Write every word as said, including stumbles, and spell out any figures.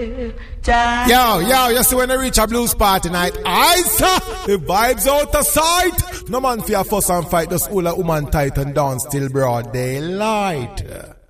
Yo, yo, you see when they reach a blues party night, I saw the vibes out of sight. No man fear fuss and fight, just hold a woman tight and dance till broad daylight.